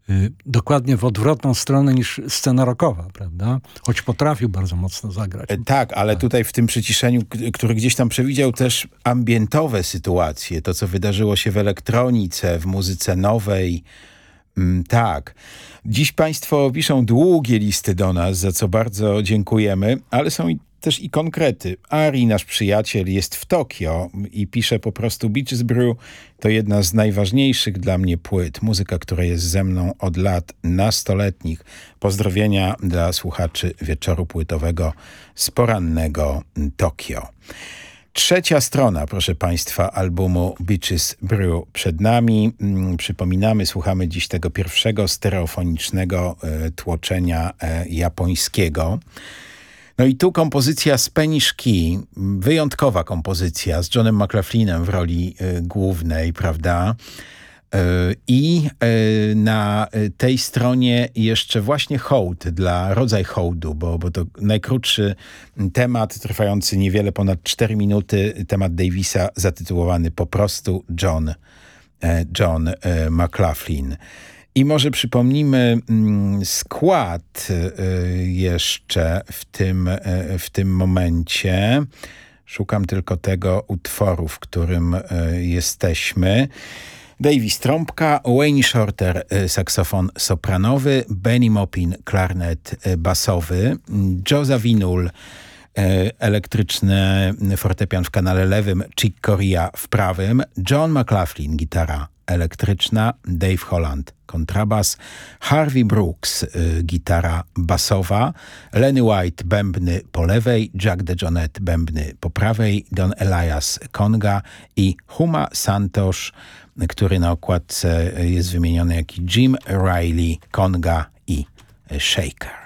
dokładnie w odwrotną stronę niż scena rockowa, prawda? Choć potrafił bardzo mocno zagrać. Tak, ale tutaj w tym przyciszeniu, który gdzieś tam przewidział też ambientowe sytuacje, to co wydarzyło się w elektronice, w muzyce nowej. Tak. Dziś państwo piszą długie listy do nas, za co bardzo dziękujemy, ale są też i konkrety. Ari, nasz przyjaciel, jest w Tokio i pisze po prostu: Beaches Brew to jedna z najważniejszych dla mnie płyt. Muzyka, która jest ze mną od lat nastoletnich. Pozdrowienia dla słuchaczy wieczoru płytowego z porannego Tokio. Trzecia strona, proszę państwa, albumu Beaches Brew przed nami. Przypominamy, słuchamy dziś tego pierwszego stereofonicznego tłoczenia japońskiego. No i tu kompozycja Spanish Key, wyjątkowa kompozycja z Johnem McLaughlinem w roli głównej, prawda? I na tej stronie jeszcze właśnie hołd, rodzaj hołdu, bo to najkrótszy temat, trwający niewiele ponad 4 minuty, temat Davisa zatytułowany po prostu John McLaughlin. I może przypomnimy skład jeszcze w tym momencie. Szukam tylko tego utworu, w którym jesteśmy. Davis trąbka, Wayne Shorter saksofon sopranowy, Benny Maupin klarnet basowy, Joe Zawinul elektryczny fortepian w kanale lewym, Chick Corea w prawym, John McLaughlin gitara elektryczna, Dave Holland kontrabas, Harvey Brooks gitara basowa, Lenny White bębny po lewej, Jack DeJohnette bębny po prawej, Don Elias konga i Huma Santosh, który na okładce jest wymieniony jako Jim Riley konga i shaker.